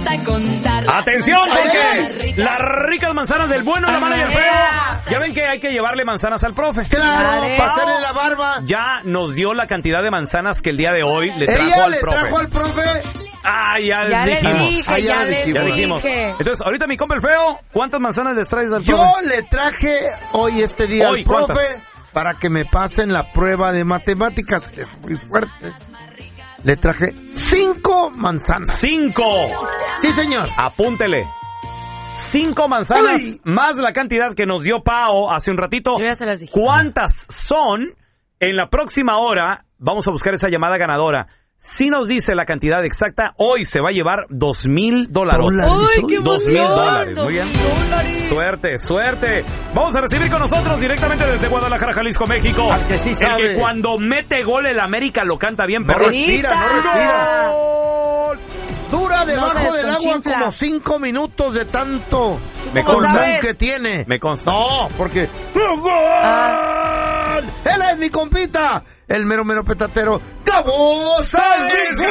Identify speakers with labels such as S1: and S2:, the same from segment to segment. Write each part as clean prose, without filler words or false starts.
S1: vamos a contar.
S2: ¡Atención! Porque las ricas manzanas del bueno, la mala y el feo. Ya ven que hay que llevarle manzanas al profe.
S3: Claro, pasarle la barba.
S2: Ya nos dio la cantidad de manzanas que el día de hoy le trajo al profe.
S3: ¿Trajo al profe?
S2: Ya dijimos.
S1: Ya
S2: dijimos. Entonces, ahorita mi compa el feo, ¿cuántas manzanas les traes al profe?
S3: Yo le traje hoy al profe
S2: ¿cuántas?
S3: Para que me pasen la prueba de matemáticas, que es muy fuerte. Le traje 5 manzanas.
S2: ¡5!
S3: Sí, señor.
S2: Apúntele. 5 manzanas más la cantidad que nos dio Pao hace un ratito.
S1: Yo ya se las dije.
S2: ¿Cuántas son? En la próxima hora vamos a buscar esa llamada ganadora. Si nos dice la cantidad exacta, hoy se va a llevar $2,000.
S1: ¡Uy, qué emoción!
S2: $2,000. Muy bien. Suerte. Vamos a recibir con nosotros directamente desde Guadalajara, Jalisco, México.
S3: Al que sí sabe.
S2: El que cuando mete gol el América lo canta bien, pero
S3: No respira.
S2: ¡Gol!
S3: Dura debajo
S1: No se
S3: del agua
S1: desconchinfla.
S3: como 5 minutos de tanto
S2: Me
S3: pulmón
S2: consta.
S3: que tiene.
S2: Me consta.
S3: No, porque... ¡Gol! Él es mi compita, el mero petatero, Gabo Saldico.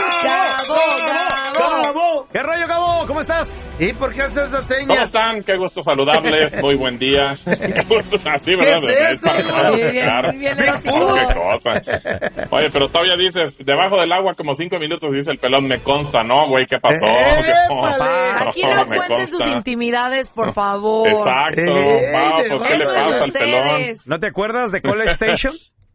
S2: ¡Gabo! ¿Qué rollo, Gabo? ¿Cómo estás?
S3: ¿Y por qué haces esa seña?
S4: ¿Cómo están? Qué gusto saludarles. Muy buen día. Qué gusto, así, ¿verdad?
S3: ¿Qué es eso?
S1: Muy bien erótico.
S4: Qué cosa. Oye, pero todavía dices, debajo del agua como 5 minutos, dice el pelón, me consta, ¿no, güey? ¿Qué pasó? ¿Qué pasó?
S1: Aquí no
S4: Me
S1: cuenten sus
S4: consta.
S1: intimidades, por favor.
S4: Exacto. Pao, pues, ¿qué le
S1: Eso
S4: pasa
S1: es
S4: al pelón?
S1: ustedes.
S2: ¿No te acuerdas de College Station?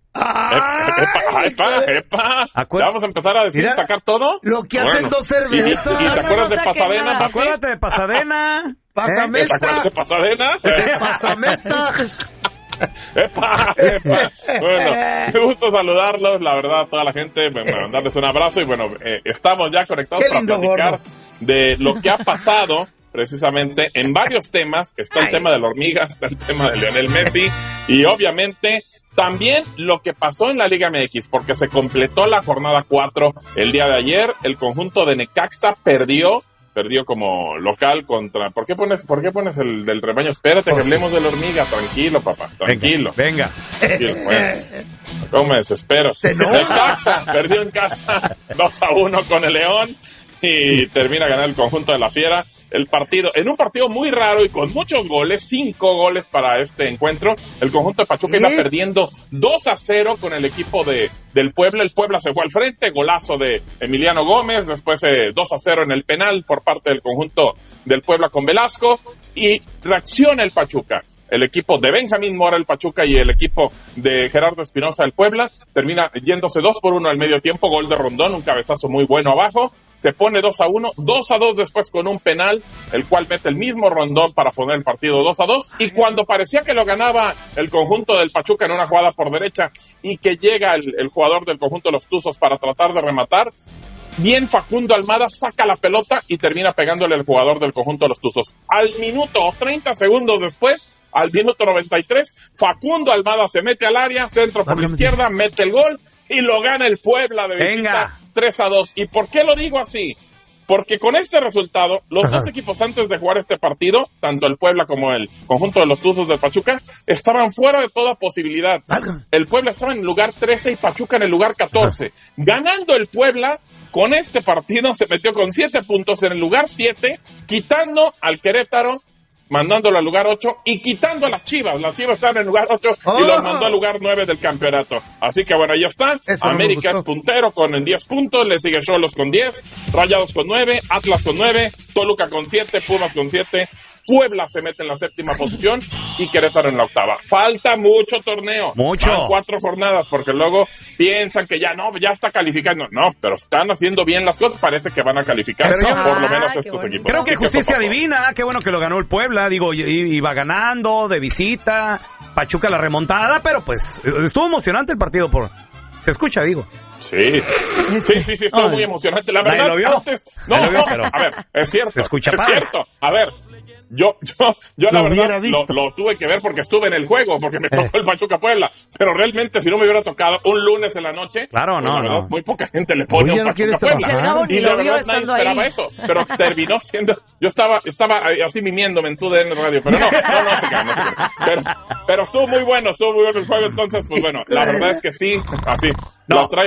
S4: Epa. ¿Vamos a empar a decir,
S3: Mira,
S4: sacar todo?
S3: lo que hacen 2 cervezas.
S4: ¿Y te acuerdas de
S1: No saquen
S4: Pasadena,
S1: nada.
S4: papi?
S2: Acuérdate de Pasadena.
S3: Pásame
S4: ¿Te acuerdas de Pasadena?
S3: Pásame esta.
S4: ¡Epa! Bueno, me gusta saludarlos, la verdad, a toda la gente, mandarles un abrazo y bueno, estamos ya conectados
S3: Qué
S4: para
S3: lindo,
S4: platicar
S3: gordo.
S4: de lo que ha pasado precisamente en varios temas. Está el tema de la hormiga, está el tema de Lionel Messi y obviamente también lo que pasó en la Liga MX, porque se completó la jornada 4 el día de ayer. El conjunto de Necaxa perdió como local contra... ¿Por qué pones el del rebaño? Espérate que hablemos de la hormiga. Tranquilo, papá, tranquilo.
S2: Venga.
S4: Tranquilo, bueno. ¿Cómo me desespero? Necaxa perdió en casa 2-1 con el León y termina ganando el conjunto de la Fiera. El partido, en un partido muy raro y con muchos goles, 5 goles para este encuentro. El conjunto de Pachuca iba perdiendo 2-0 con el equipo del Puebla. El Puebla se fue al frente, golazo de Emiliano Gómez, después 2-0 en el penal por parte del conjunto del Puebla con Velasco, y reacciona el Pachuca. El equipo de Benjamín Mora, el Pachuca, y el equipo de Gerardo Espinosa, el Puebla, termina yéndose 2-1 al medio tiempo, gol de Rondón, un cabezazo muy bueno abajo, se pone 2-1, 2-2 después con un penal, el cual mete el mismo Rondón para poner el partido 2-2, y cuando parecía que lo ganaba el conjunto del Pachuca en una jugada por derecha, y que llega el jugador del conjunto de los Tuzos para tratar de rematar, bien Facundo Almada saca la pelota y termina pegándole al jugador del conjunto de los Tuzos. Al minuto 30 segundos después, al minuto 93, Facundo Almada se mete al área, centro por la izquierda, mete el gol y lo gana el Puebla de visita 3-2. ¿Y por qué lo digo así? Porque con este resultado, los dos equipos antes de jugar este partido, tanto el Puebla como el conjunto de los Tuzos del Pachuca, estaban fuera de toda posibilidad. El Puebla estaba en el lugar 13 y Pachuca en el lugar 14. Ganando el Puebla, con este partido se metió con 7 puntos en el lugar 7, quitando al Querétaro, mandándolo al lugar 8 y quitando a las Chivas. Las Chivas están en el lugar 8 y los mandó al lugar 9 del campeonato. Así que bueno, ahí está.
S3: Eso
S4: América es puntero con 10 puntos, le sigue Xolos con 10, Rayados con 9, Atlas con 9, Toluca con 7, Pumas con 7, Puebla se mete en la 7ª posición y Querétaro en la 8ª. Falta mucho torneo.
S2: Mucho.
S4: Van 4 jornadas porque luego piensan que ya está calificando. No, pero están haciendo bien las cosas. Parece que van a calificar por lo menos estos equipos.
S2: Creo que
S4: Así
S2: justicia
S4: eso pasó.
S2: divina. Qué bueno que lo ganó el Puebla. Digo, iba ganando de visita. Pachuca la remontada, pero pues estuvo emocionante el partido Se escucha, digo.
S4: Sí, estuvo muy emocionante. La verdad,
S2: ¿Nadie lo vio?
S4: antes...
S2: Nadie lo vio, pero
S4: a ver, es cierto.
S2: se escucha
S4: es
S2: padre.
S4: cierto. A ver, yo la verdad lo tuve que ver porque estuve en el juego, porque me tocó el Pachuca Puebla. Pero realmente, si no me hubiera tocado un lunes en la noche,
S2: claro,
S4: pues,
S2: no,
S4: la verdad,
S2: no.
S4: muy poca gente le pone un Pachuca Puebla.
S1: Y
S4: Y
S1: la
S4: la
S1: verdad
S4: verdad nadie esperaba eso. Pero terminó siendo... Yo estaba así mimiéndome en TUDN Radio, pero no se crean. Pero estuvo muy bueno el juego. Entonces, pues bueno, la verdad es que sí, así.
S2: No.
S4: Lo trae